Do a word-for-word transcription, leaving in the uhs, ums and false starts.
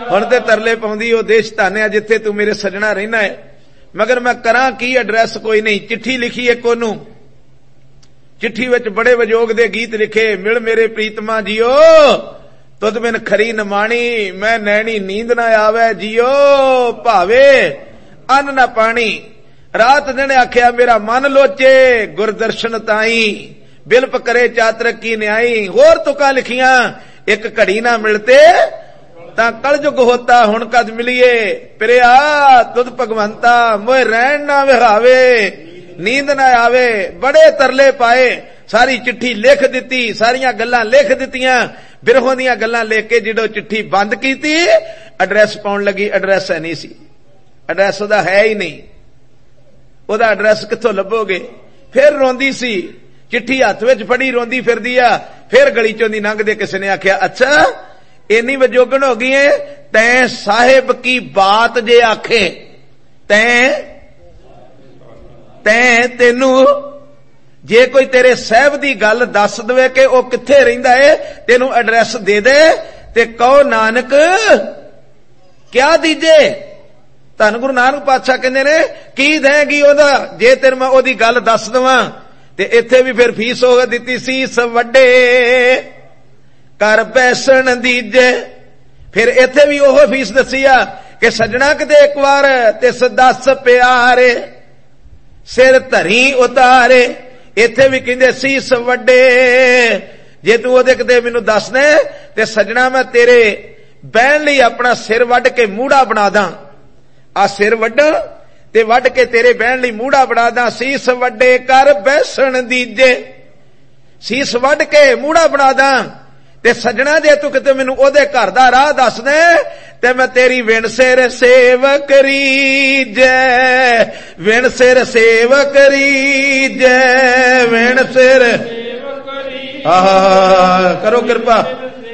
हुण ते तरले पाउंदी ओ देश धानिया जिथे तू मेरे सजना रहना है, मगर मैं करां की, एड्रैस कोई नहीं। चिट्ठी लिखी एक ओनू, चिट्ठी विच बड़े वजोग दे गीत लिखे, मिल मेरे प्रीतमा जियो तुद बिन खरी नमाणी, मैं नैनी नींद ना आवे जियो भावे अन्न ना पानी। रात दिन आख्या मेरा मन लोचे गुरदर्शन ताई, बिलप करे चातरक की न्याई। होर तुका लिखियां, एक घड़ी ना मिलते ता कलयुग होता, हुण कद मिलिए प्रिया तुद भगवंता, मोए रहन ना विहावे नींद ना आवे। बड़े तरले पाए, सारी चिट्ठी लिख दिती, सारियां गल्लां लिख दित्तियां, बिरहों दियां गल्लां लिख के जिदों चिट्ठी बंद कीती, एड्रैस पाउण लगी, एड्रैस है नहीं सी, एड्रैस ओदा है ही नहीं, ओदा एड्रैस कित्थों लभोगे। फिर रोंदी सी, चिट्ठी हत्थ विच फड़ी रोंदी फिरदी आ। फिर गली चों दी लंघदे किसी ने आख्या, अच्छा इन्नी वजोगन हो गई है, तैं साहिब की बात जे आखे, तैं तैं तेनू जे कोई तेरे साहब दी गल दस दवे कि वह कित्थे रहिंदा है, तेनू एड्रैस दे दे ते कहो नानक क्या दीजे। धन गुरु नानक पातशाह कहंदे ने की देगी ओदा, जे तेरे मैं ओदी गल दस दवां ते इत्थे भी फिर फीस हो दित्ती सी, सवड्डे कर बैसन दीजे। फिर इत्थे भी ओह फीस दसी आ कि सजना किते एक बार तिस दस प्यारे सिर धरी उतारे। इत्थे भी कहंदे सीस वड्डे, जे तू ओदे किते मैनू दस दे ते सजना मैं तेरे बहन लई अपना सिर वड्ड के मूड़ा बना दा। आ सिर वड्डा ते वड्ड के तेरे बहन लई मूड़ा बना दा। सीस वड्डे कर बैसन दीजे, सीस वड्ड के मूड़ा बना दा ते सजना जे तू किते मैनू ओदे घर दा राह दस दे ते मैं तेरी विण सिर सेव करी जै, विण सिर सेव करी जै, विण सिर आहा करो कृपा